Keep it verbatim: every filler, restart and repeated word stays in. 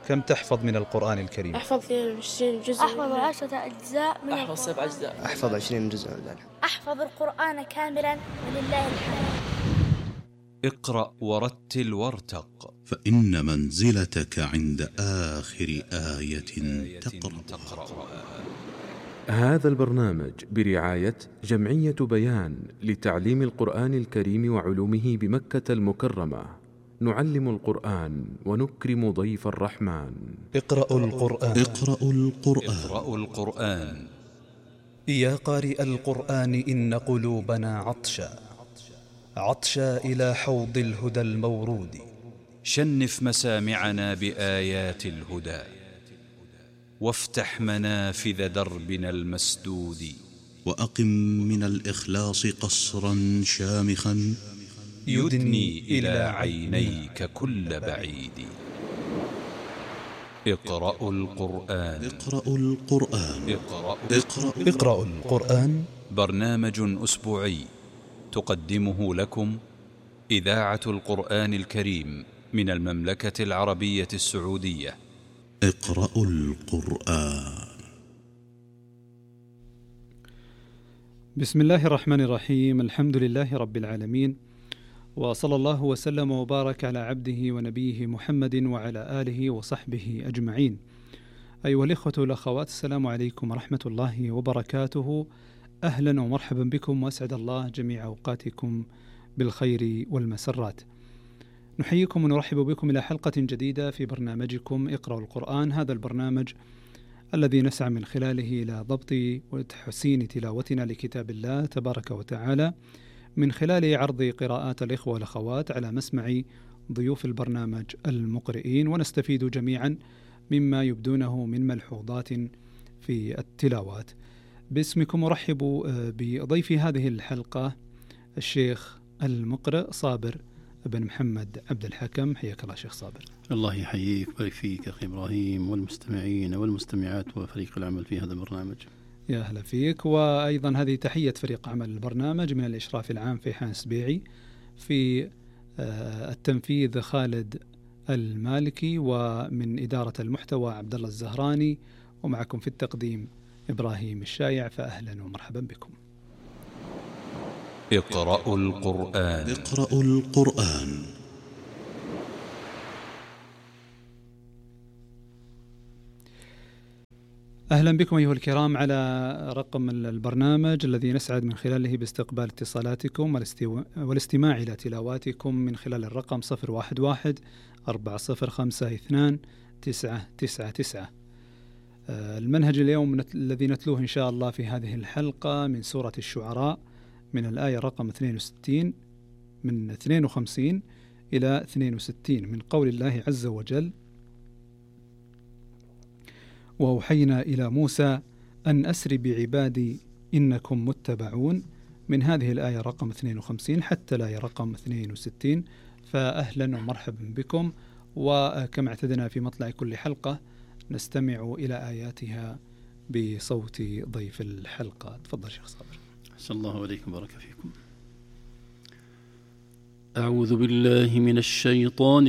كم تحفظ من القرآن الكريم؟ أحفظ اثنين وعشرين جزء. أحفظ عشرة أجزاء من أحفظ سبع أجزاء. أحفظ عشرين جزء. أحفظ القرآن كاملا ولله الحمد. اقرأ ورتل وارتق، فإن منزلتك عند آخر آية تقرأها. هذا البرنامج برعاية جمعية بيان لتعليم القرآن الكريم وعلومه بمكة المكرمة. نعلم القرآن ونكرم ضيف الرحمن. اقرأوا القرآن. اقرأوا القرآن. اقرأوا القرآن. يا قارئ القرآن إن قلوبنا عطشا عطشا إلى حوض الهدى المورود. شنف مسامعنا بآيات الهدى، وافتح منافذ دربنا المسدود. وأقم من الإخلاص قصرا شامخا يدني إلى عينيك كل بعيد. اقرأوا القرآن. اقرأوا القرآن. اقرأوا, اقرأوا. اقرأوا القرآن. برنامج أسبوعي تقدمه لكم إذاعة القرآن الكريم من المملكة العربية السعودية. اقرأوا القرآن. بسم الله الرحمن الرحيم. الحمد لله رب العالمين، وصلى الله وسلم وبارك على عبده ونبيه محمد وعلى آله وصحبه أجمعين. أيها الإخوة والأخوات، السلام عليكم ورحمة الله وبركاته. أهلا ومرحبا بكم، وأسعد الله جميع أوقاتكم بالخير والمسرات. نحييكم ونرحب بكم إلى حلقة جديدة في برنامجكم اقرأوا القرآن. هذا البرنامج الذي نسعى من خلاله إلى ضبط وتحسين تلاوتنا لكتاب الله تبارك وتعالى من خلال عرض قراءات الإخوة والأخوات على مسمع ضيوف البرنامج المقرئين، ونستفيد جميعا مما يبدونه من ملحوظات في التلاوات. باسمكم أرحب بضيف هذه الحلقة الشيخ المقرئ صابر بن محمد عبد الحكم. حياك الله شيخ صابر. الله يحييك ويبارك فيك أخي إبراهيم والمستمعين والمستمعات وفريق العمل في هذا البرنامج. يا أهلا فيك. وأيضا هذه تحية فريق عمل البرنامج من الإشراف العام في حانس بيعي، في التنفيذ خالد المالكي، ومن إدارة المحتوى عبد الله الزهراني، ومعكم في التقديم إبراهيم الشايع. فأهلا ومرحبا بكم. اقرأوا القرآن. اقرأوا القرآن. أهلا بكم أيها الكرام على رقم البرنامج الذي نسعد من خلاله باستقبال اتصالاتكم والاستماع إلى تلاواتكم من خلال الرقم صفر واحد واحد أربعة صفر خمسة اثنان تسعة تسعة تسعة. المنهج اليوم الذي نتلوه إن شاء الله في هذه الحلقة من سورة الشعراء، من الآية رقم اثنين وستين من اثنين وخمسين إلى اثنين وستين، من قول الله عز وجل: وأوحينا إلى موسى أن أسر بعبادي إنكم متبعون، من هذه الآية رقم اثنين وخمسين حتى الآية رقم اثنين وستين. فأهلا ومرحبا بكم. وكما اعتدنا في مطلع كل حلقة نستمع إلى آياتها بصوت ضيف الحلقة. تفضل شيخ صابر. أحسن الله عليكم وبارك فيكم. أعوذ بالله من الشيطان